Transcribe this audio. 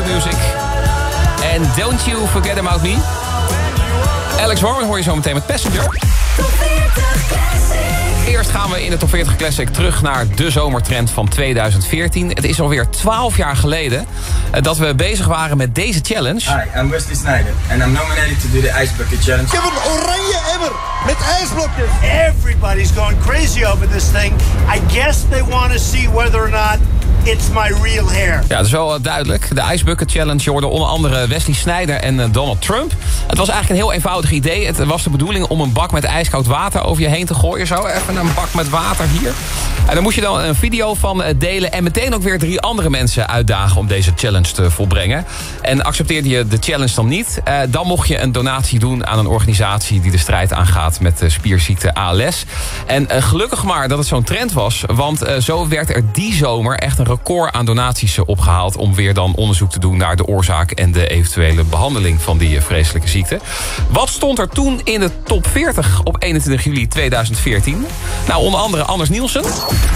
Music. En Don't You Forget About Me. Alex Warren hoor je zo meteen met Passenger. Eerst gaan we in de Top 40 Classic terug naar de zomertrend van 2014. Het is alweer 12 jaar geleden dat we bezig waren met deze challenge. Hi, I'm Wesley Sneijder and I'm nominated to do the Ice Bucket Challenge. Ik heb een oranje emmer met ijsblokjes. Everybody's going crazy over this thing. I guess they want to see whether or not it's my real hair. Ja, dat is wel duidelijk. De Ice Bucket Challenge hoorde onder andere Wesley Sneijder en Donald Trump. Het was eigenlijk een heel eenvoudig idee. Het was de bedoeling om een bak met ijskoud water over je heen te gooien. Zo, even een bak met water hier. En daar moest je dan een video van delen en meteen ook weer 3 andere mensen uitdagen om deze challenge te volbrengen. En accepteerde je de challenge dan niet, dan mocht je een donatie doen aan een organisatie die de strijd aangaat met de spierziekte ALS. En gelukkig maar dat het zo'n trend was, want zo werd er die zomer echt een record aan donaties opgehaald om weer dan onderzoek te doen naar de oorzaak en de eventuele behandeling van die vreselijke ziekte. Wat stond er toen in de top 40 op 21 juli 2014? Nou, onder andere Anders Nielsen.